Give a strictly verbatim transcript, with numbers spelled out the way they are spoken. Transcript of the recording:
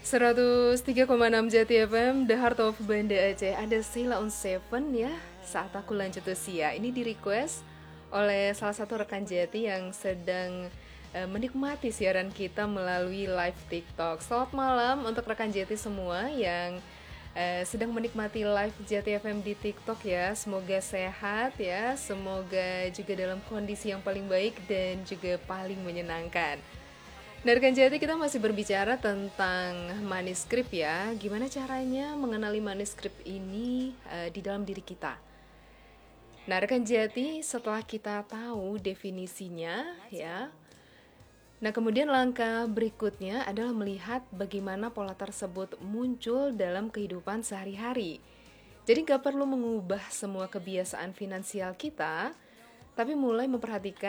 seratus tiga koma enam Jati F M, The Heart of Banda Aceh. Ada Sheila on Seven ya, Saat Aku Lanjut Usia. Ini di request oleh salah satu rekan Jati yang sedang eh, menikmati siaran kita melalui live TikTok. Selamat malam untuk rekan Jati semua yang eh, sedang menikmati live Jati F M di TikTok ya. Semoga sehat ya, semoga juga dalam kondisi yang paling baik dan juga paling menyenangkan. Dari rekan Jati kita masih berbicara tentang manuskrip ya. Gimana caranya mengenali manuskrip ini uh, di dalam diri kita. Nah, rekan Jati, setelah kita tahu definisinya ya. Nah, kemudian langkah berikutnya adalah melihat bagaimana pola tersebut muncul dalam kehidupan sehari-hari. Jadi gak perlu mengubah semua kebiasaan finansial kita, tapi mulai memperhatikan